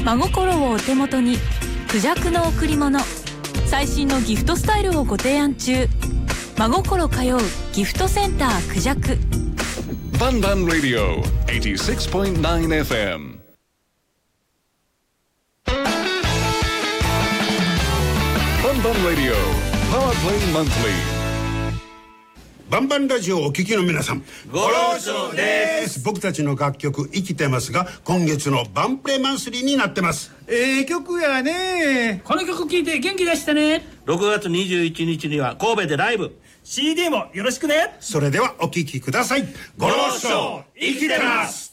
真心をお手元に、クジャクの贈り物、最新のギフトスタイルをご提案中。真心通うギフトセンタークジャク。 バンバンラディオ 86.9 FM。バンバンラディオパワープレイマンスリー。 バンバンラジオをお聞きの皆さん、 ご労長です。 僕たちの楽曲生きてますが、今月のバンプレマンスリーになってます。 曲やね。 この曲聴いて元気出してね。 6月21日には神戸でライブ、 CD もよろしくね。 それではお聴きください。ご労長生きてます。